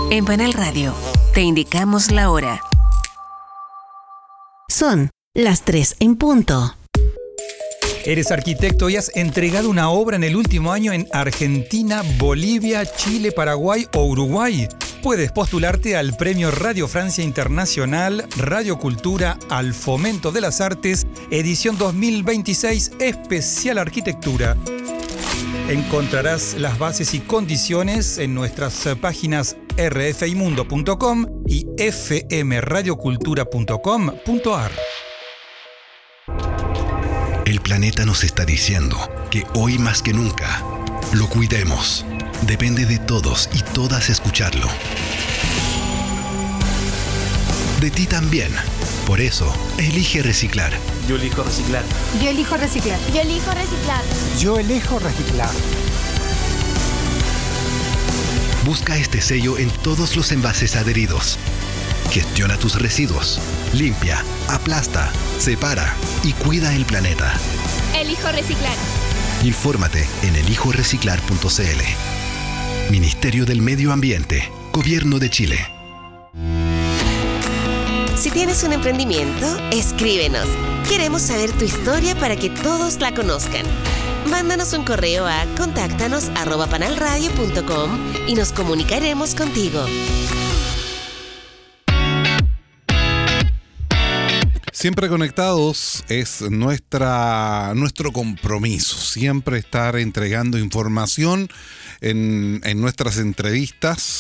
En Panal Radio, te indicamos la hora. Son las 3 en punto. Eres arquitecto y has entregado una obra en el último año en Argentina, Bolivia, Chile, Paraguay o Uruguay. Puedes postularte al Premio Radio Francia Internacional, Radio Cultura al Fomento de las Artes, edición 2026, especial arquitectura. Encontrarás las bases y condiciones en nuestras páginas rfimundo.com y fmradiocultura.com.ar. El planeta nos está diciendo que hoy más que nunca lo cuidemos. Depende de todos y todas escucharlo. De ti también. Por eso, elige reciclar. Yo elijo reciclar. Yo elijo reciclar. Yo elijo reciclar. Yo elijo reciclar. Busca este sello en todos los envases adheridos. Gestiona tus residuos. Limpia, aplasta, separa y cuida el planeta. Elijo reciclar. Infórmate en elijoreciclar.cl. Ministerio del Medio Ambiente, Gobierno de Chile. Si tienes un emprendimiento, escríbenos. Queremos saber tu historia para que todos la conozcan. Mándanos un correo a contáctanos@panalradio.com y nos comunicaremos contigo. Siempre conectados es nuestro compromiso, siempre estar entregando información en nuestras entrevistas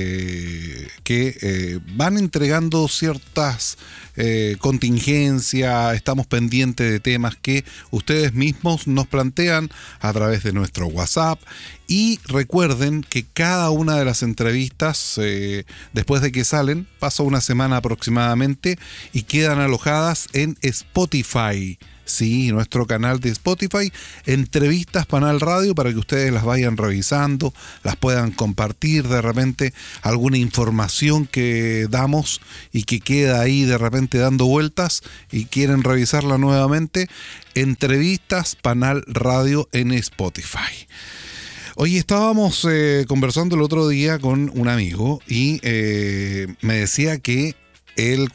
que van entregando ciertas contingencias. Estamos pendientes de temas que ustedes mismos nos plantean a través de nuestro WhatsApp. Y recuerden que cada una de las entrevistas, después de que salen, pasa una semana aproximadamente y quedan alojadas en Spotify. Sí, nuestro canal de Spotify, Entrevistas Panal Radio, para que ustedes las vayan revisando, las puedan compartir de repente, alguna información que damos y que queda ahí de repente dando vueltas y quieren revisarla nuevamente. Entrevistas Panal Radio en Spotify. Oye, estábamos conversando el otro día con un amigo y me decía que el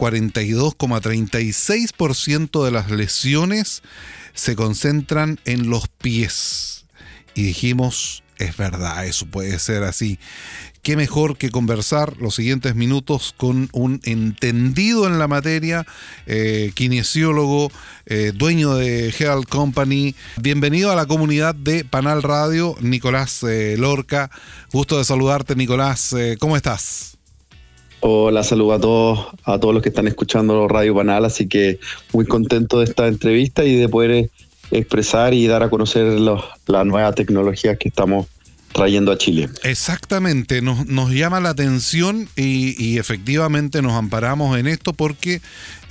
42,36% de las lesiones se concentran en los pies. Y dijimos, es verdad, eso puede ser así. Qué mejor que conversar los siguientes minutos con un entendido en la materia, kinesiólogo, dueño de Health Company. Bienvenido a la comunidad de Panal Radio, Nicolás Lorca. Gusto de saludarte, Nicolás. ¿Cómo estás? Hola, saludo a todos los que están escuchando Radio Panal, así que muy contento de esta entrevista y de poder expresar y dar a conocer las nuevas tecnologías que estamos trayendo a Chile. Exactamente, nos llama la atención y efectivamente nos amparamos en esto porque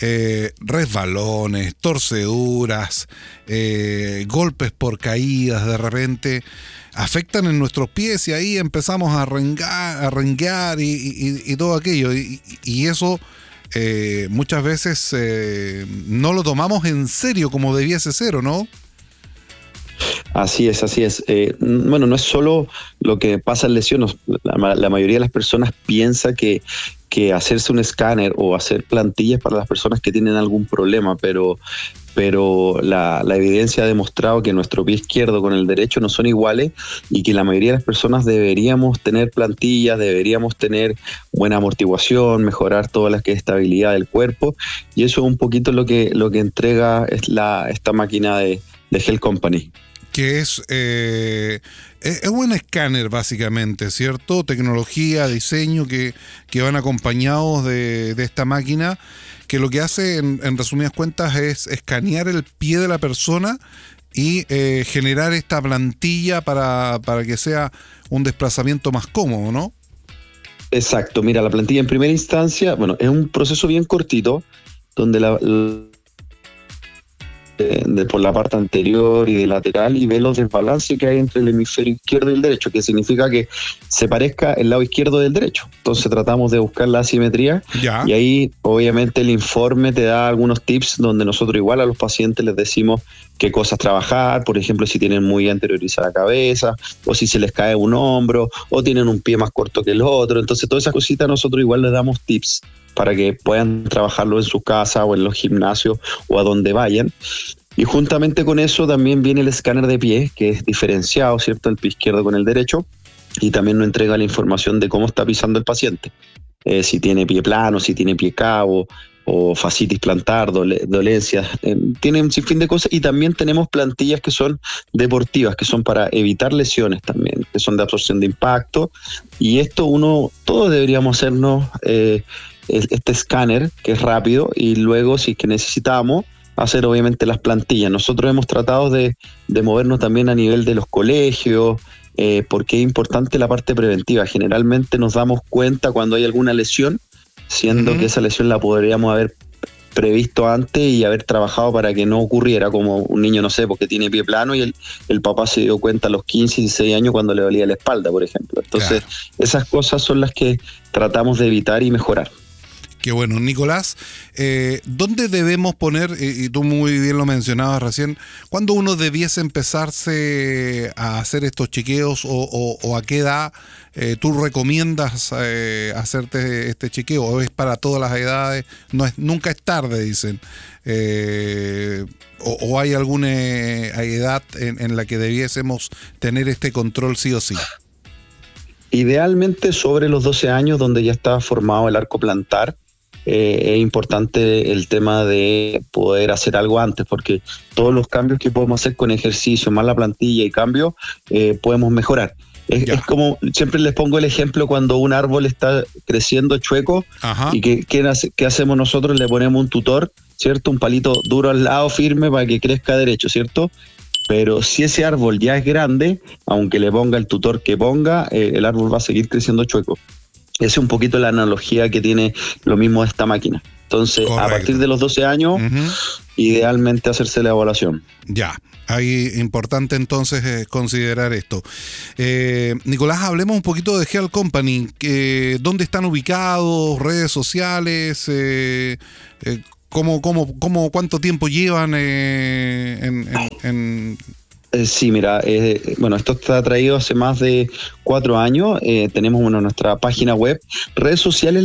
resbalones, torceduras, golpes por caídas de repente afectan en nuestros pies y ahí empezamos a renguear y todo aquello y eso muchas veces no lo tomamos en serio como debiese ser, ¿o no? Así es. Bueno, no es solo lo que pasa en lesiones. La mayoría de las personas piensa que hacerse un escáner o hacer plantillas para las personas que tienen algún problema, pero la evidencia ha demostrado que nuestro pie izquierdo con el derecho no son iguales y que la mayoría de las personas deberíamos tener plantillas, deberíamos tener buena amortiguación, mejorar toda la estabilidad del cuerpo, y eso es un poquito lo que entrega esta máquina de Health Company. Que es un escáner básicamente, ¿cierto? Tecnología, diseño que van acompañados de esta máquina, que lo que hace en resumidas cuentas es escanear el pie de la persona y generar esta plantilla para que sea un desplazamiento más cómodo, ¿no? Exacto, mira, la plantilla en primera instancia, bueno, es un proceso bien cortito, donde por la parte anterior y de lateral y ve los desbalances que hay entre el hemisferio izquierdo y el derecho, que significa que se parezca el lado izquierdo del derecho. Entonces tratamos de buscar la asimetría y ahí obviamente el informe te da algunos tips donde nosotros igual a los pacientes les decimos qué cosas trabajar, por ejemplo, si tienen muy anteriorizada la cabeza, o si se les cae un hombro, o tienen un pie más corto que el otro. Entonces todas esas cositas nosotros igual les damos tips para que puedan trabajarlo en su casa o en los gimnasios o a donde vayan. Y juntamente con eso también viene el escáner de pie, que es diferenciado, ¿cierto?, el pie izquierdo con el derecho, y también nos entrega la información de cómo está pisando el paciente. Si tiene pie plano, si tiene pie cabo, o fascitis plantar, dolencias, tiene un sinfín de cosas. Y también tenemos plantillas que son deportivas, que son para evitar lesiones también, que son de absorción de impacto. Y esto todos deberíamos hacernos este escáner, que es rápido, y luego, si es que necesitamos, hacer obviamente las plantillas. Nosotros hemos tratado de movernos también a nivel de los colegios, porque es importante la parte preventiva. Generalmente nos damos cuenta cuando hay alguna lesión, siendo que esa lesión la podríamos haber previsto antes y haber trabajado para que no ocurriera, como un niño, no sé, porque tiene pie plano y el papá se dio cuenta a los 15, 16 años cuando le dolía la espalda, por ejemplo. Entonces, esas cosas son las que tratamos de evitar y mejorar. Qué bueno. Nicolás, ¿dónde debemos poner, y tú muy bien lo mencionabas recién, cuándo uno debiese empezarse a hacer estos chequeos o a qué edad tú recomiendas hacerte este chequeo? ¿O es para todas las edades? Nunca es tarde, dicen. ¿O hay alguna edad en la que debiésemos tener este control sí o sí? Idealmente sobre los 12 años, donde ya está formado el arco plantar. Es importante el tema de poder hacer algo antes, porque todos los cambios que podemos hacer con ejercicio, más la plantilla y cambio, podemos mejorar. Es como, siempre les pongo el ejemplo cuando un árbol está creciendo chueco. Y ¿qué hacemos nosotros? Le ponemos un tutor, ¿cierto? Un palito duro al lado, firme, para que crezca derecho, ¿cierto? Pero si ese árbol ya es grande, aunque le ponga el tutor que ponga, el árbol va a seguir creciendo chueco. Esa es un poquito la analogía que tiene lo mismo esta máquina. Entonces, correcto, a partir de los 12 años, idealmente hacerse la evaluación. Ya, ahí importante entonces considerar esto. Nicolás, hablemos un poquito de Health Company. ¿Dónde están ubicados? ¿Redes sociales? ¿Cuánto tiempo llevan Sí, mira, bueno, esto está traído hace más de 4 años. Tenemos nuestra página web, redes sociales.